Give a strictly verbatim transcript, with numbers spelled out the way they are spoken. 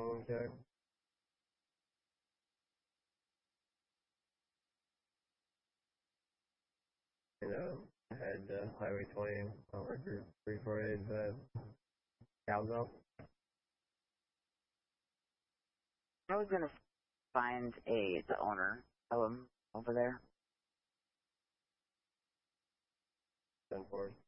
Okay. You know, I had uh, Highway twenty, Power Group three forty-eight, uh, Cowbell. I was gonna find a the owner of them over there. ten four.